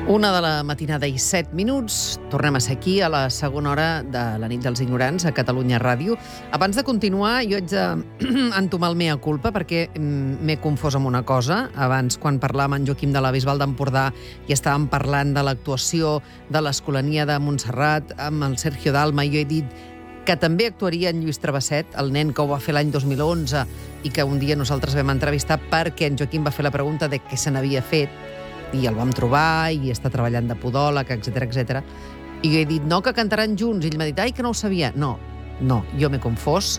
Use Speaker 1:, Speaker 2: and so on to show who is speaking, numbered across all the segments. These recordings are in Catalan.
Speaker 1: Una de la matinada i 7 minuts. Tornem a ser aquí a la segona hora de la nit dels ignorants a Catalunya Ràdio. Abans de continuar, jo haig d'entomar el mea culpa perquè m'he confós amb una cosa. Abans, quan parlàvem amb en Joaquim de la Bisbal d'Empordà i estàvem parlant de l'actuació de l'Escolania de Montserrat amb el Sergio Dalma, jo he dit que també actuaria en Lluís Travesset, el nen que ho va fer l'any 2011 i que un dia nosaltres vam entrevistar perquè en Joaquim va fer la pregunta de què se n'havia fet i el vam trobar i està treballant de podòleg, etc. I jo he dit, no, que cantaran junts. I ell m'ha dit, ai, que no ho sabia. No, jo m'he confós.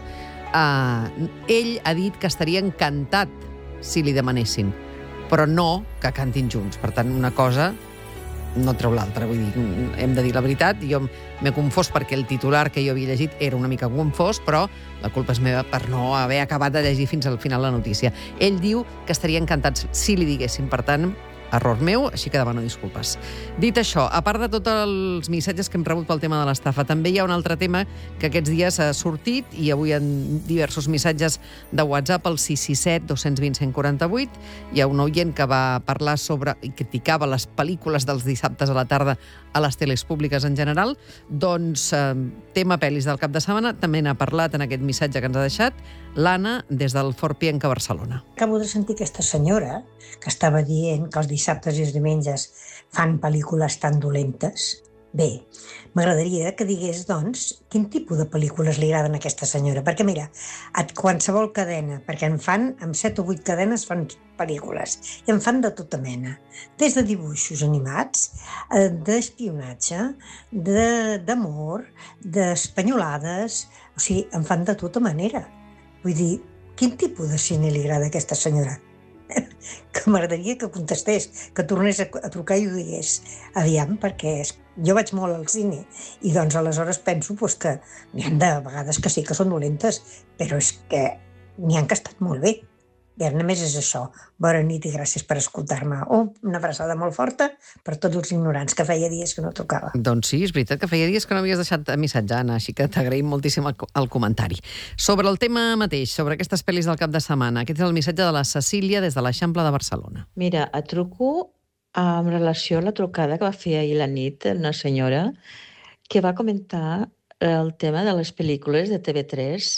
Speaker 1: Ell ha dit que estaria encantat si li demanessin, però no que cantin junts. Per tant, una cosa no treu l'altra. Vull dir, hem de dir la veritat. Jo m'he confós perquè el titular que jo havia llegit era una mica confós, però la culpa és meva per no haver acabat de llegir fins al final la notícia. Ell diu que estaria encantat si li diguessin. Per tant, error meu, així que demano disculpes. Dit això, a part de tots els missatges que hem rebut pel tema de l'estafa, també hi ha un altre tema que aquests dies ha sortit i avui en diversos missatges de WhatsApp al 667 220 148. Hi ha un oient que va parlar sobre i criticava les pel·lícules dels dissabtes a la tarda a les teles públiques en general. Doncs tema pel·lis del cap de setmana també n'ha parlat en aquest missatge que ens ha deixat l'Anna des del Fort Pienca, Barcelona.
Speaker 2: Acabo de sentir aquesta senyora que estava dient que els dissabtes i els diumenges fan pel·lícules tan dolentes. Bé, m'agradaria que digués, doncs, quin tipus de pel·lícules li agraden a aquesta senyora. Perquè, mira, a qualsevol cadena, perquè en fan, amb 7 o 8 cadenes fan pel·lícules, i en fan de tota mena. Des de dibuixos animats, d'espionatge, d'amor, d'espanyolades, o sigui, en fan de tota manera. Vull dir, quin tipus de cine li agrada a aquesta senyora? Que m'agradaria que contestés, que tornés a trucar i ho digués. Aviam, perquè jo vaig molt al cine i doncs aleshores penso que n'hi ha de vegades que sí que són dolentes, però és que n'hi ha que estan molt bé. Bé, només és això. Bona nit i gràcies per escoltar-me. Una abraçada molt forta per tots els ignorants, que feia dies que no trucava.
Speaker 1: Doncs sí, és veritat que feia dies que no havies deixat missatge, Anna, així que t'agraïm moltíssim el comentari. Sobre el tema mateix, sobre aquestes pel·lis del cap de setmana, aquest és el missatge de la Cecília des de l'Eixample de Barcelona.
Speaker 3: Mira, et truco en relació a la trucada que va fer ahir a la nit una senyora que va comentar el tema de les pel·lícules de TV3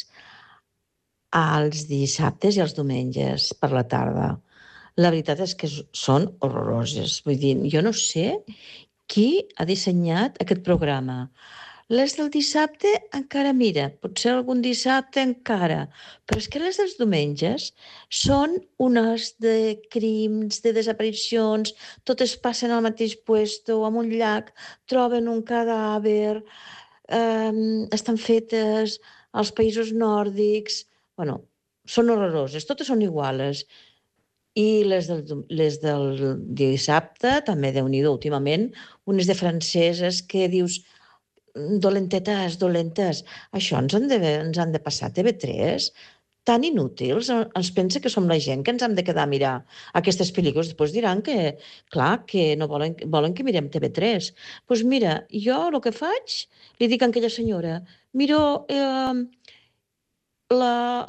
Speaker 3: als dissabtes i als diumenges per la tarda. La veritat és que són horroroses. Vull dir, jo no sé qui ha dissenyat aquest programa. Les del dissabte encara, mira, potser algun dissabte encara, però és que les dels diumenges són unes de crims, de desaparicions, totes passen al mateix puesto, en un llac, troben un cadàver, estan fetes als països nòrdics. Bueno, són horroroses, totes són iguales. I les del dissabte, també Déu-n'hi-do últimament, unes de franceses que dius dolentetes. Això ens han de passar a TV3, tan inútils. Ens pensa que som la gent que ens hem de quedar a mirar aquestes pel·lícules. Després diran que, clar, que no volen que mirem TV3. Doncs mira, jo el que faig, li dic a aquella senyora, miro la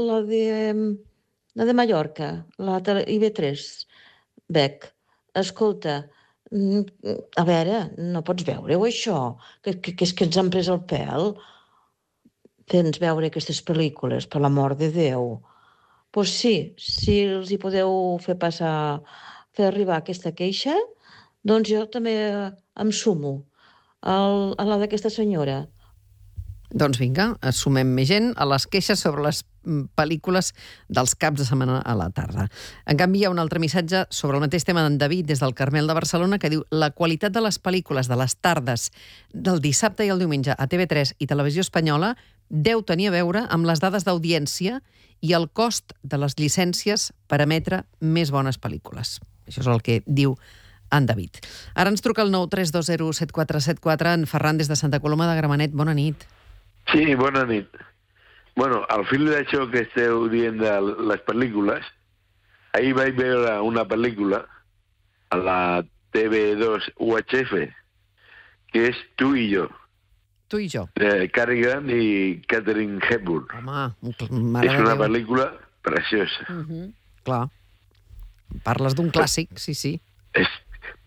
Speaker 3: de Mallorca, la de IB3, bec. Escolta, a veure, no pots veure-ho, això, que és que ens han pres el pèl. Fent veure aquestes pel·lícules, per l'amor de Déu. Doncs sí, si els hi podeu fer arribar aquesta queixa, doncs jo també em sumo a la d'aquesta senyora.
Speaker 1: Doncs vinga, sumem més gent a les queixes sobre les pel·lícules dels caps de setmana a la tarda. En canvi, hi ha un altre missatge sobre el mateix tema d'en David des del Carmel de Barcelona que diu la qualitat de les pel·lícules de les tardes del dissabte i el diumenge a TV3 i Televisió Espanyola deu tenir a veure amb les dades d'audiència i el cost de les llicències per emetre més bones pel·lícules. Això és el que diu en David. Ara ens truca el 932074774 en Ferran des de Santa Coloma de Gramenet. Bona nit.
Speaker 4: Sí, bona nit. Bueno, al fil d'això que esteu dient de les pel·lícules, ahir vaig veure una pel·lícula a la TV2 UHF, que és Tu i jo.
Speaker 1: Tu i jo.
Speaker 4: De Cary Grant i Katharine Hepburn.
Speaker 1: Home,
Speaker 4: és una pel·lícula preciosa.
Speaker 1: Clar. Parles d'un clàssic, sí.
Speaker 4: És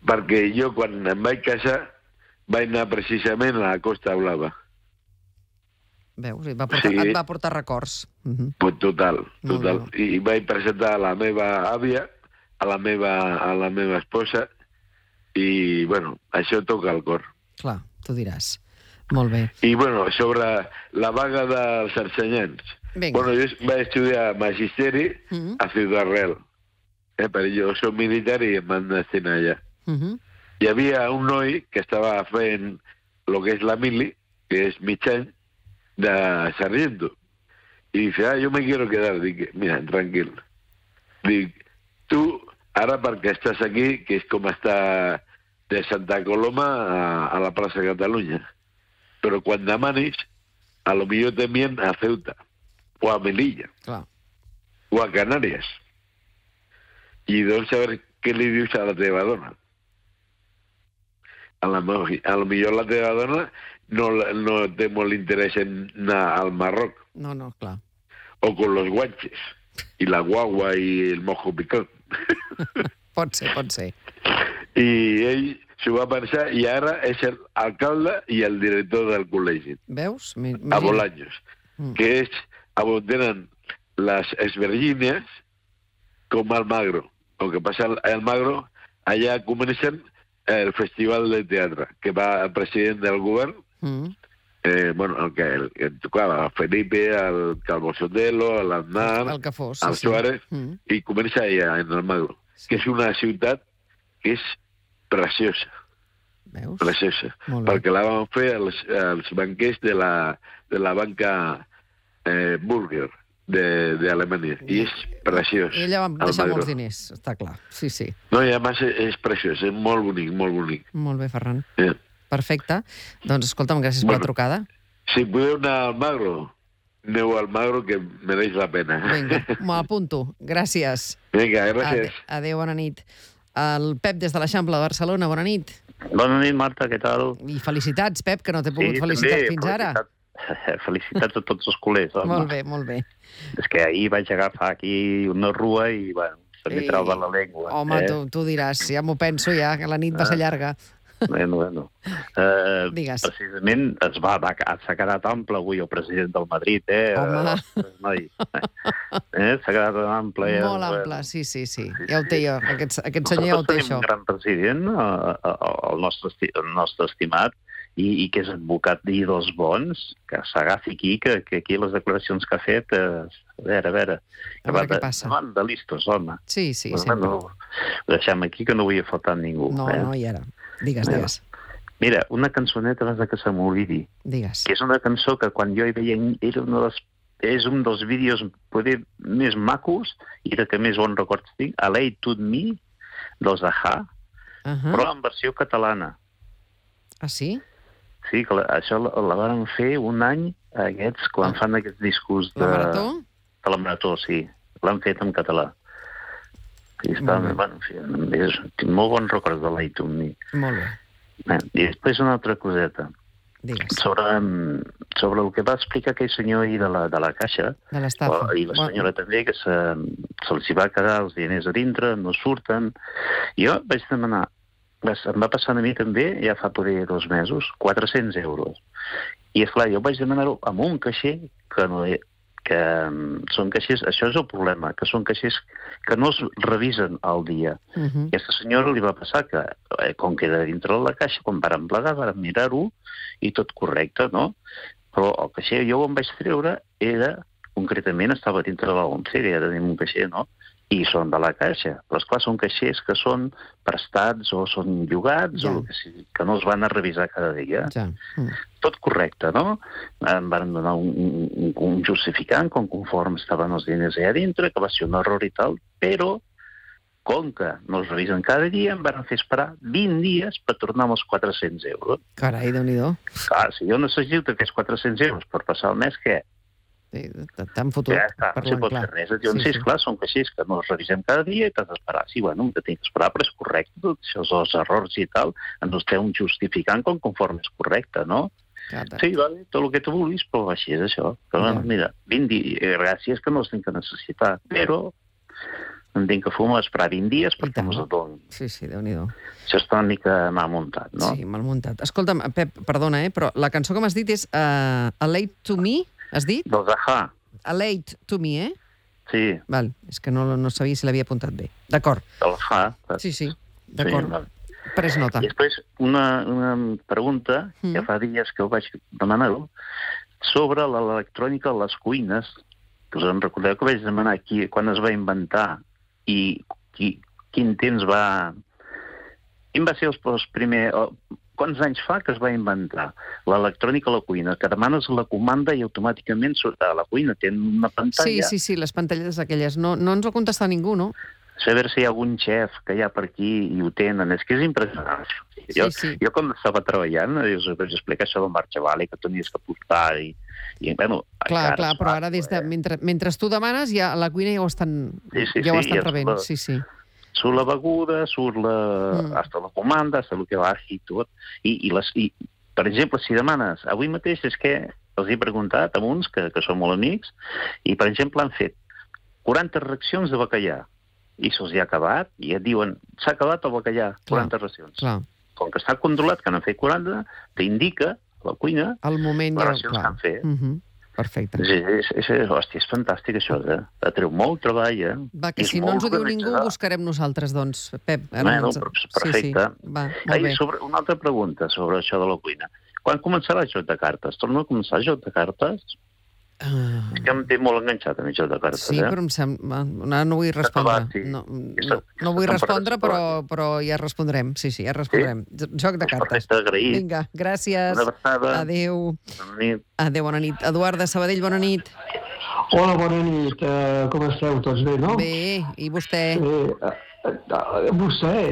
Speaker 4: perquè jo quan em vaig casar vaig anar precisament a la Costa Blava.
Speaker 1: Veus? Et va portar records.
Speaker 4: Pues total. I vaig presentar a la meva àvia, a la meva esposa, i, bueno, això toca el cor.
Speaker 1: Clar, tu diràs. Molt bé.
Speaker 4: I, bueno, sobre la vaga dels ensenyants. Bueno, jo vaig estudiar magisteri a Ciudad Real. Perquè jo soc militar i em van destinar allà. Hi havia un noi que estava fent el que és la mili, que és mig any, de sargento. Y dice, yo me quiero quedar. Dic, mira, tranquil. Dic, tu, ara perquè estàs aquí, que és com estar de Santa Coloma a la plaça Catalunya. Però quan demanis, a lo millor t'envien a Ceuta, o a Melilla, o a Canàries. I doncs a veure què li dius a la teva dona. A lo millor la teva dona no té molt interès en anar al Marroc.
Speaker 1: No, clar.
Speaker 4: O con los guanches, y la guagua y el mojo picón.
Speaker 1: Pot ser.
Speaker 4: I ell s'ho va pensar i ara és l'alcalde i el director del col·legi.
Speaker 1: Veus?
Speaker 4: A Bolaños. Que és on tenen les esvergínies com al Magro. El que passa al Magro, allà comencen el festival de teatre, que va el president del govern, el que tocava, el Felipe, el Calvo Sotelo, l'Aznar, el Suárez, i comença allà, en el Magro, que és una ciutat que és preciosa.
Speaker 1: Veus?
Speaker 4: Preciosa. Perquè la van fer els banquers de la banca Burger d'Alemanya. I és preciós.
Speaker 1: I ella va deixar molts diners, està clar. Sí.
Speaker 4: No, i a més és preciós, és molt bonic, molt bonic.
Speaker 1: Molt bé, Ferran. Perfecte. Doncs escolta'm, gràcies per la trucada.
Speaker 4: Si podeu anar al Magro, aneu al Magro, que mereix la pena.
Speaker 1: Vinga, m'ho apunto. Gràcies.
Speaker 4: Vinga, gràcies.
Speaker 1: Adéu, bona nit. El Pep des de l'Eixample de Barcelona, bona nit.
Speaker 5: Bona nit, Marta, què tal?
Speaker 1: I felicitats, Pep, que no t'he pogut felicitar fins ara.
Speaker 5: Felicitats a tots els culers, home.
Speaker 1: Molt bé.
Speaker 5: És que ahir vaig agafar aquí una rua i, bueno, se m'hi trava la llengua.
Speaker 1: Home, tu diràs, ja m'ho penso ja, que la nit va ser llarga.
Speaker 5: Bueno.
Speaker 1: Digues.
Speaker 5: Precisament s'ha quedat ample avui el president del Madrid,
Speaker 1: Home.
Speaker 5: S'ha quedat ample.
Speaker 1: Molt ample, sí. Ja ho té jo, aquest senyor ja ho té, això.
Speaker 5: Tenim un gran president, el nostre estimat, i que és advocat i dels bons, que s'agafi aquí, que aquí les declaracions que ha fet, a veure
Speaker 1: què passa.
Speaker 5: Vandalistes, home.
Speaker 1: Sí, sempre.
Speaker 5: Ho deixem aquí, que no vull faltar ningú.
Speaker 1: No, i ara. Digues.
Speaker 5: Mira, una cançoneta abans que se m'oblidi.
Speaker 1: Digues.
Speaker 5: Que és una cançó que quan jo hi veia és un dels vídeos poder més macos i de que més bon records tinc, A Lay to Me, dels A.H.A., però en versió catalana.
Speaker 1: Ah, sí?
Speaker 5: Sí, que això la van fer un any aquests, quan fan aquests discos de...
Speaker 1: La Marató?
Speaker 5: De la Marató, sí. L'han fet en català. I està, tinc molt bons records de A Lay to Me.
Speaker 1: Molt bé.
Speaker 5: I després una altra coseta.
Speaker 1: Digues.
Speaker 5: Sobre el que va explicar aquell senyor ahir de la caixa,
Speaker 1: de l'estafa.
Speaker 5: I la senyora també, que se'ls va quedar els diners a dintre, no surten. Jo vaig demanar, em va passar a mi també, ja fa poder 2 mesos, 400 euros. I esclar, jo vaig demanar-ho amb un caixer que són caixers, això és el problema, que són caixers que no es revisen al dia. Aquesta senyora li va passar que, com que era dintre de la caixa, quan varen plegar, varen mirar-ho i tot correcte, no? Però el caixer, jo em vaig treure, concretament estava dintre de l'11, que ja tenim un caixer, no? I són de la caixa. Però, esclar, són caixers que són prestats o són llogats o el que sigui, que no es van a revisar cada dia. Tot correcte, no? Em van donar un justificant conforme estaven els diners allà dintre, que va ser un error i tal, però com que no es revisen cada dia, em van fer esperar 20 dies per tornar amb els 400 euros.
Speaker 1: Carai, Déu-n'hi-do.
Speaker 5: Clar, si jo necessito aquests 400 euros per passar el mes, què?
Speaker 1: T'han fotut,
Speaker 5: parlant clar. Fer res. Sí, clar, són caixers que no els revisem cada dia i t'has d'esperar. Sí, bueno, que tinc d'esperar, però és correcte. Tots els errors i tal, ens té un justificant conforme és correcte, no? Sí, vale, tot el que tu vulguis, però així és això. Però, mira, 20 dies, gràcies que no els tinc que necessitar, però entenc que fum esperar 20 dies perquè mos adonin.
Speaker 1: Sí, Déu-n'hi-do.
Speaker 5: Això està una mica mal muntat, no?
Speaker 1: Sí, mal muntat. Escolta'm, Pep, perdona, però la cançó que m'has dit és A Late to Me, has dit?
Speaker 5: Dels Ahà.
Speaker 1: A Late to Me,
Speaker 5: Sí.
Speaker 1: Val, és que no sabia si l'havia apuntat bé. D'acord.
Speaker 5: Del Ahà.
Speaker 1: Sí, d'acord.
Speaker 5: Sí,
Speaker 1: Pres nota.
Speaker 5: I després una pregunta, que fa dies que ho vaig demanar, sobre l'electrònica a les cuines, que us en recordeu que vaig demanar aquí quan es va inventar i quin temps va... Quin va ser els primers... Quants anys fa que es va inventar l'electrònica a la cuina? Que demanes la comanda i automàticament surt a la cuina. Tenen una pantalla...
Speaker 1: Sí, les pantalles aquelles. No ens ho ha contestat ningú, no?
Speaker 5: A veure si hi ha algun xef que hi ha per aquí i ho tenen. És que és impressionant. Jo quan estava treballant, us vaig explicar això del marxa vale, que tenies que portar i bueno...
Speaker 1: Clar, però ara mentre tu demanes, ja a la cuina ja ho estan rebent. Sí.
Speaker 5: Surt la beguda, surt hasta la comanda, hasta el que va i tot. I, per exemple, si demanes, avui mateix és que els he preguntat a uns que són molt amics, i, per exemple, han fet 40 racions de bacallà, i se'ls ha acabat, i et diuen, s'ha acabat el bacallà, 40 racions. Com que està controlat que n'han fet 40, t'indica a la cuina les racions que han fet.
Speaker 1: Perfecte.
Speaker 5: Hòstia, és fantàstic això, atreu molt treball,
Speaker 1: Va, que si no ens ho diu ningú, ho buscarem nosaltres, doncs, Pep.
Speaker 5: Perfecte. Una altra pregunta sobre això de la cuina. Quan començarà el joc de cartes? Torna a començar el joc de cartes? És que em té molt enganxat amb el joc de cartes,
Speaker 1: Sí, però em sembla... No vull respondre. No vull respondre, però ja respondrem. Sí, ja respondrem. Joc de cartes.
Speaker 5: Perfecte, agraït.
Speaker 1: Vinga, gràcies.
Speaker 5: Una abraçada.
Speaker 1: Adéu.
Speaker 5: Bona nit.
Speaker 1: Adéu, bona nit. Eduard de Sabadell, bona nit.
Speaker 6: Hola, bona nit. Com esteu? Tots bé, no?
Speaker 1: Bé, i vostè?
Speaker 6: Vostè?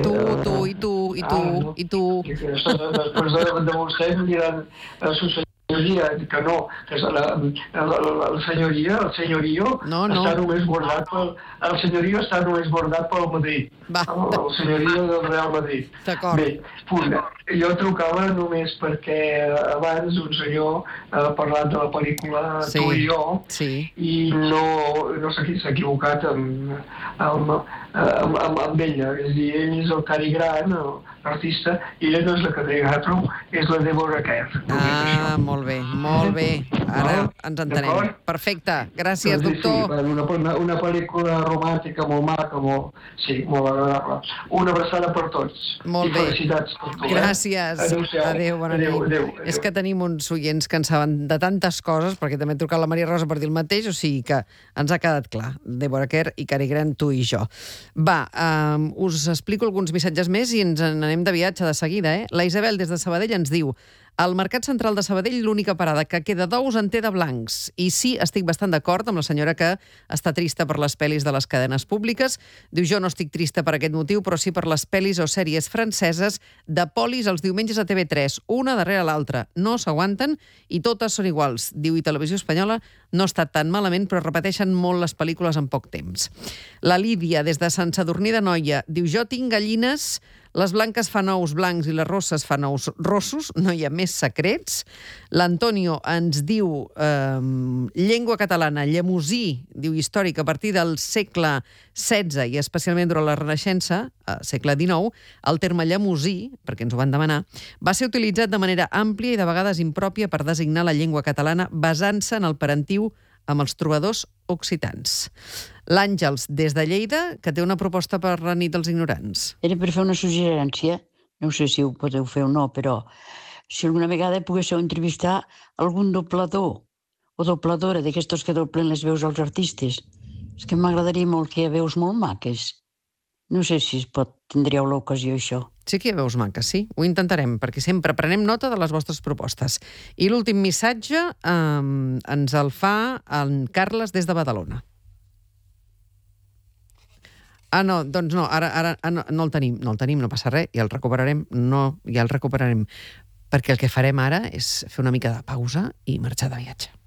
Speaker 1: I tu.
Speaker 6: Després de vostè em diran que no, que el senyorio està només guardat el senyorio està només guardat pel Madrid. El senyorio del Real Madrid.
Speaker 1: D'acord.
Speaker 6: Bé, jo trucava només perquè abans un senyor ha parlat de la pel·lícula Tu i jo i no s'ha equivocat amb ella. És a dir, ell és el Cary Grant, l'artista, i ella no és la Cary Grant, és la Deborah Kerr.
Speaker 1: Molt bé. Ara ens entenem. Perfecte. Gràcies, doctor.
Speaker 6: Una pel·lícula romàntica molt maca, molt agradable. Una abraçada per tots.
Speaker 1: Molt bé.
Speaker 6: I felicitats per tu.
Speaker 1: Gràcies. Adéu, bona nit. És que tenim uns oients que en saben de tantes coses, perquè també ha trucat la Maria Rosa per dir el mateix, o sigui que ens ha quedat clar. Deborah Kerr i Cary Grant, tu i jo. Va, us explico alguns missatges més i ens n'anem de viatge de seguida, La Isabel, des de Sabadell, ens diu: al Mercat Central de Sabadell l'única parada que queda d'ous en té de blancs. I sí, estic bastant d'acord amb la senyora que està trista per les pel·lis de les cadenes públiques. Diu, jo no estic trista per aquest motiu, però sí per les pel·lis o sèries franceses de polis els diumenges a TV3, una darrere l'altra. No s'aguanten i totes són iguals. Diu, i Televisió Espanyola no està tan malament, però repeteixen molt les pel·lícules en poc temps. La Lídia, des de Sant Sadurní d'Anoia, diu, jo tinc gallines... Les blanques fan ous blancs i les rosses fan ous rossos, no hi ha més secrets. L'Antonio ens diu llengua catalana, llemosí, diu històric, a partir del segle XVI i especialment durant la Renaixença, segle XIX, el terme llemosí, perquè ens ho van demanar, va ser utilitzat de manera àmplia i de vegades impròpia per designar la llengua catalana basant-se en el parentiu amb els trobadors occitans. L'Àngels, des de Lleida, que té una proposta per la nit dels ignorants.
Speaker 7: Era per fer una suggerència, no sé si ho podeu fer o no, però si alguna vegada poguéssiu entrevistar algun doblador o dobladora d'aquestos que doblen les veus als artistes. És que m'agradaria molt que hi ha veus molt maques. No sé si tindríeu l'ocasió, això.
Speaker 1: Sí que hi ha veus maques, sí. Ho intentarem, perquè sempre prenem nota de les vostres propostes. I l'últim missatge ens el fa en Carles des de Badalona. Doncs no, ara no el tenim, no passa res, ja el recuperarem, perquè el que farem ara és fer una mica de pausa i marxar de viatge.